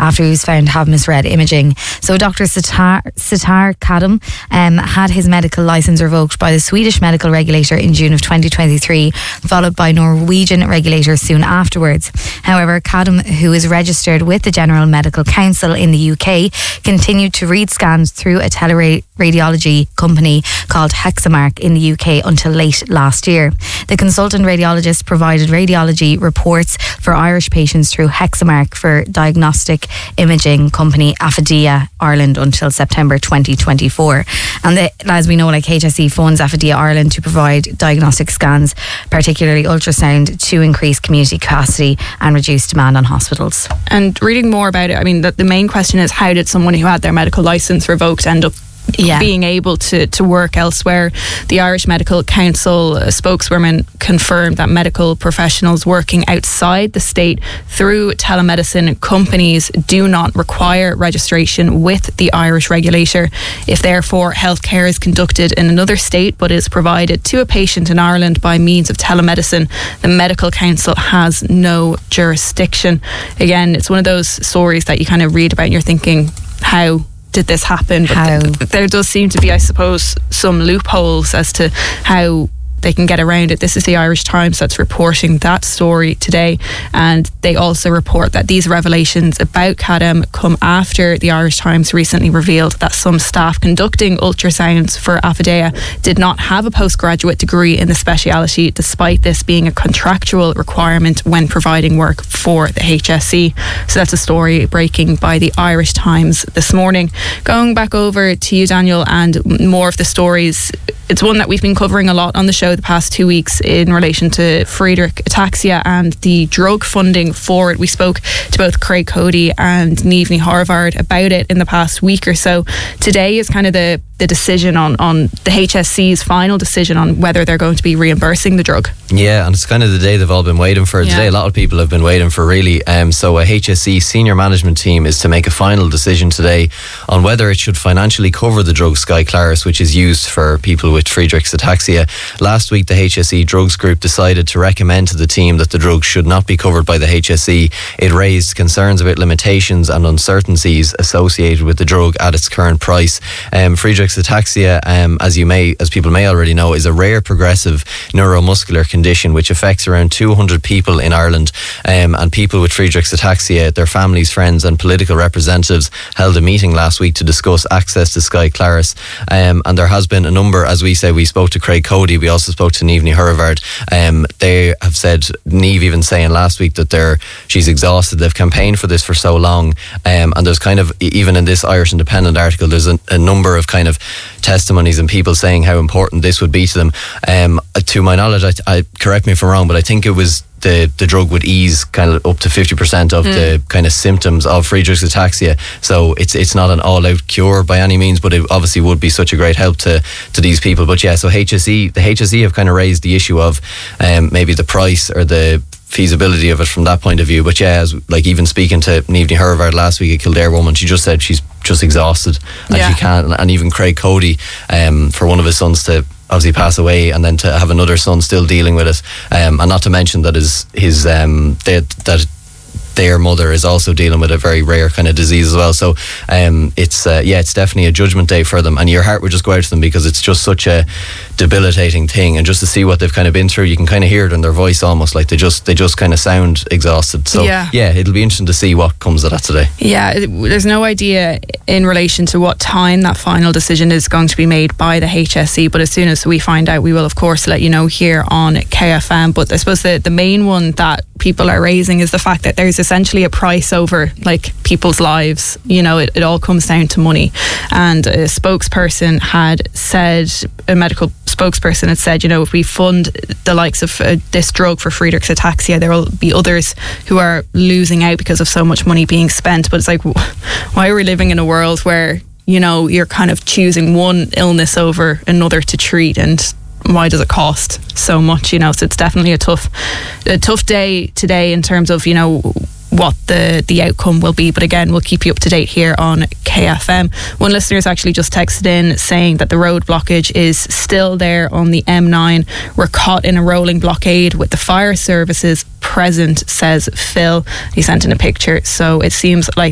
after he was found to have misread imaging. So Dr. Sitar Kadam had his medical licence revoked by the Swedish medical regulator in June of 2023, followed by Norwegian regulators soon afterwards. However, Kadam, who is registered with the General Medical Council in the UK, continued to read scans through a teleradiology company called Hexamark in the UK until late last year. The consultant radiologist provided radiology reports for Irish patients through Hexamark for diagnostic imaging company Affidea Ireland until September 2024. And as we know, HSE funds Affidea Ireland to provide diagnostic scans, particularly ultrasound, to increase community capacity and reduce demand on hospitals. And reading more about it, the main question is, how did someone who had their medical licence revoked end up being able to work elsewhere? The Irish Medical Council spokeswoman confirmed that medical professionals working outside the state through telemedicine companies do not require registration with the Irish regulator. If therefore healthcare is conducted in another state but is provided to a patient in Ireland by means of telemedicine, the Medical Council has no jurisdiction. Again, it's one of those stories that you kind of read about and you're thinking, how did this happen? But there does seem to be, I suppose, some loopholes as to how they can get around it. This is the Irish Times that's reporting that story today, and they also report that these revelations about Kadam come after the Irish Times recently revealed that some staff conducting ultrasounds for Affidea did not have a postgraduate degree in the speciality, despite this being a contractual requirement when providing work for the HSE. So that's a story breaking by the Irish Times this morning. Going back over to you, Daniel, and more of the stories. It's one that we've been covering a lot on the show the past 2 weeks in relation to Friedreich ataxia and the drug funding for it. We spoke to both Craig Cody and Niamh Horvath about it in the past week or so. Today is kind of the decision on the HSC's final decision on whether they're going to be reimbursing the drug. Yeah, and it's kind of the day they've all been waiting for. Today a lot of people have been waiting for, really. So a HSE senior management team is to make a final decision today on whether it should financially cover the drug Skyclarys, which is used for people with Friedreich's ataxia. Last week the HSE drugs group decided to recommend to the team that the drug should not be covered by the HSE. It raised concerns about limitations and uncertainties associated with the drug at its current price. Friedreich's ataxia, as people may already know, is a rare progressive neuromuscular condition which affects around 200 people in Ireland. And people with Friedreich's ataxia, their families, friends and political representatives held a meeting last week to discuss access to Skyclarys. And there has been a number, as we say, we spoke to Craig Cody, we also spoke to Niamh Horvath. They have said, Niamh even saying last week that she's exhausted. They've campaigned for this for so long. And there's kind of, even in this Irish Independent article, there's a number of kind of testimonies and people saying how important this would be to them. To my knowledge, I correct me if I'm wrong, but I think it was the drug would ease kind of up to 50% of the kind of symptoms of Friedreich's ataxia. So it's not an all-out cure by any means, but it obviously would be such a great help to these people. But yeah, so the HSE have kind of raised the issue of maybe the price or the feasibility of it from that point of view. But yeah, as even speaking to Niamh Horvath last week, a Kildare woman, she just said she's just exhausted and she can't. And even Craig Cody, for one of his sons to obviously pass away and then to have another son still dealing with it, and not to mention that their mother is also dealing with a very rare kind of disease as well. So it's definitely a judgment day for them, and your heart would just go out to them because it's just such a debilitating thing, and just to see what they've kind of been through, you can kind of hear it in their voice almost, like they just kind of sound exhausted. So it'll be interesting to see what comes of that today. There's no idea in relation to what time that final decision is going to be made by the HSE, but as soon as we find out, we will of course let you know here on KFM. But I suppose the main one that people are raising is the fact that there's essentially a price over people's lives. It all comes down to money. And a spokesperson had said, a medical spokesperson had said, if we fund the likes of this drug for Friedreich's ataxia, there will be others who are losing out because of so much money being spent. But it's like, why are we living in a world where you're kind of choosing one illness over another to treat, and why does it cost so much? So it's definitely a tough day today in terms of what the outcome will be. But again, we'll keep you up to date here on KFM. One listener has actually just texted in saying that the road blockage is still there on the M9. We're caught in a rolling blockade with the fire services present, says Phil. He sent in a picture. So it seems like